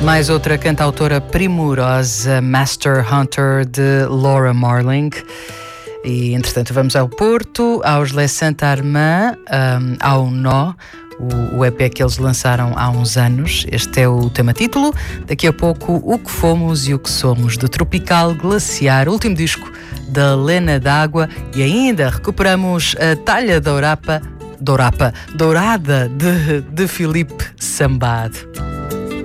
Mais outra cantautora primorosa, Master Hunter, de Laura Marling. E, entretanto, vamos ao Porto, aos Les Saint-Armand, ao Nó, o EP que eles lançaram há uns anos. Este é o tema-título. Daqui a pouco, O que Fomos e o que Somos, de Tropical Glaciar, último disco da Lena d'Água. E ainda recuperamos a Talha Dourada de Filipe Sambado.